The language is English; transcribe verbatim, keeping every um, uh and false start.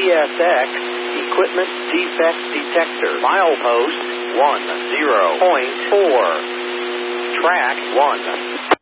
S X Equipment Defect Detector. Milepost one zero point four. Track one.